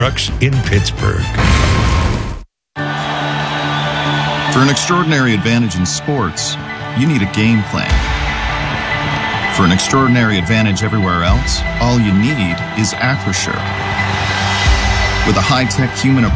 Trucks in Pittsburgh. For an extraordinary advantage in sports, you need a game plan. For an extraordinary advantage everywhere else, all you need is Acrisure. With a high-tech human